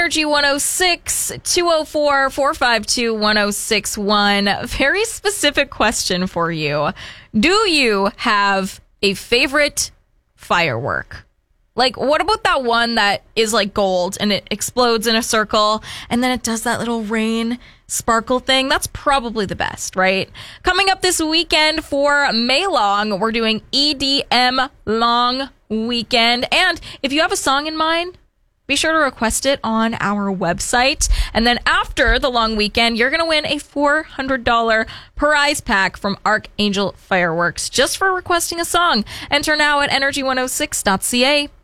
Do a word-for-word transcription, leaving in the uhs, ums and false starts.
Energy one oh six, two oh four, four five two, one oh six one. Very specific question for you. Do you have a favorite firework? Like, what about that one that is like gold and it explodes in a circle and then it does that little rain sparkle thing? That's probably the best, right? Coming up this weekend for May Long, we're doing E D M Long Weekend. And if you have a song in mind, be sure to request it on our website. And then after the long weekend, you're going to win a four hundred dollars prize pack from Archangel Fireworks just for requesting a song. Enter now at energy one oh six dot c a.